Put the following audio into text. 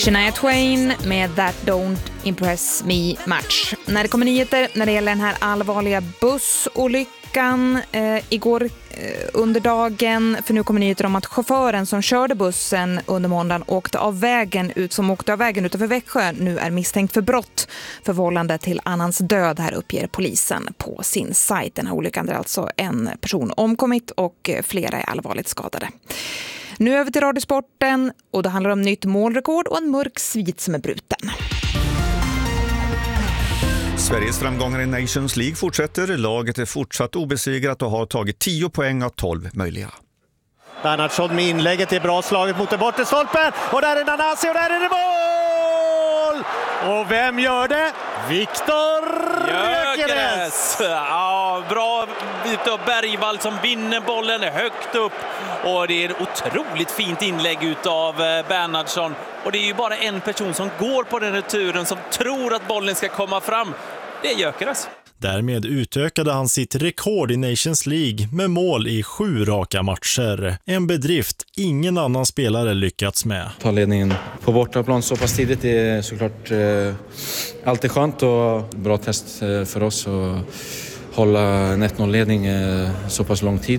Shania Twain med That Don't Impress Me Much. När det kommer nyheter när det gäller den här allvarliga bussolyckan igår under dagen, för nu kommer nyheter om att chauffören som körde bussen under måndagen åkte av vägen utanför Växjö nu är misstänkt för brott för vållande till annans död. Här uppger polisen på sin sajt. Den här olyckan där alltså en person omkommit och flera är allvarligt skadade. Nu över till radiosporten och det handlar om nytt målrekord och en mörk svit som är bruten. Sveriges framgångar i Nations League fortsätter. Laget är fortsatt obesegrat och har tagit 10 poäng av 12 möjliga. Bernhardsson med inlägget är bra slaget mot den bortre stolpen. Och där är Nanasi och där är det mål! Och vem gör det? Viktor Gyökeres! Ja, bra bit av Bergvall som vinner bollen högt upp. Och det är ett otroligt fint inlägg utav Bernhardsson. Och det är ju bara en person som går på den returen som tror att bollen ska komma fram. Det är Gyökeres. Därmed utökade han sitt rekord i Nations League med mål i 7 raka matcher. En bedrift ingen annan spelare lyckats med. Ta ledningen på bortaplan så pass tidigt är såklart alltid skönt och bra test för oss att hålla en 1-0-ledning så pass lång tid.